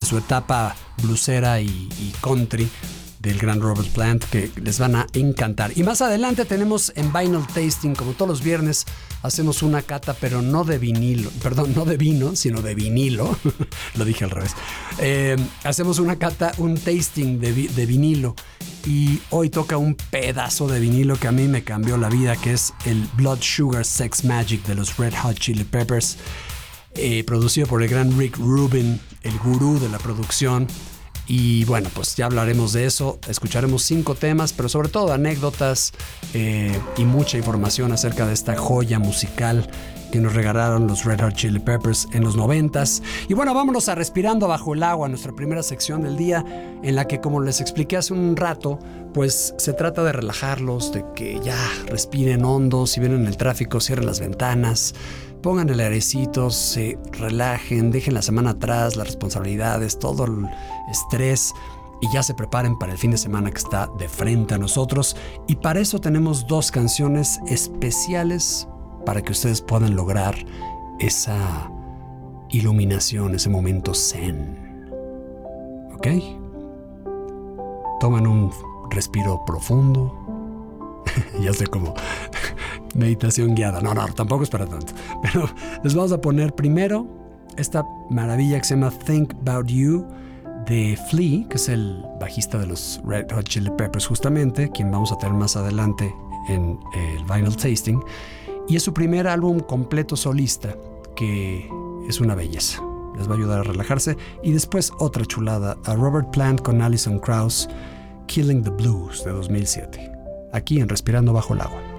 su etapa bluesera y country del gran Robert Plant, que les van a encantar. Y más adelante tenemos en Vinyl Tasting, como todos los viernes, hacemos una cata, pero no de vinilo, perdón, no de vino, sino de vinilo. Lo dije al revés. Hacemos una cata, un tasting de vinilo. Y hoy toca un pedazo de vinilo que a mí me cambió la vida, que es el Blood Sugar Sex Magik de los Red Hot Chili Peppers, producido por el gran Rick Rubin, el gurú de la producción. Y bueno, pues ya hablaremos de eso, escucharemos 5 temas, pero sobre todo anécdotas y mucha información acerca de esta joya musical que nos regalaron los Red Hot Chili Peppers en los 90s. Y bueno, vámonos a Respirando Bajo el Agua, nuestra primera sección del día, en la que, como les expliqué hace un rato, pues se trata de relajarlos, de que ya respiren hondo, si vienen en el tráfico, cierren las ventanas, pongan el airecito, se relajen, dejen la semana atrás, las responsabilidades, todo el estrés, y ya se preparen para el fin de semana que está de frente a nosotros. Y para eso tenemos 2 canciones especiales para que ustedes puedan lograr esa iluminación, ese momento zen. ¿Ok? Toman un respiro profundo. Ya sé cómo meditación guiada. No, tampoco es para tanto. Pero les vamos a poner primero esta maravilla que se llama Think About You de Flea, que es el bajista de los Red Hot Chili Peppers, justamente, quien vamos a tener más adelante en el Vinyl Tasting. Y es su primer álbum completo solista, que es una belleza. Les va a ayudar a relajarse. Y después otra chulada, a Robert Plant con Alison Krauss, Killing the Blues de 2007. Aquí en Respirando Bajo el Agua.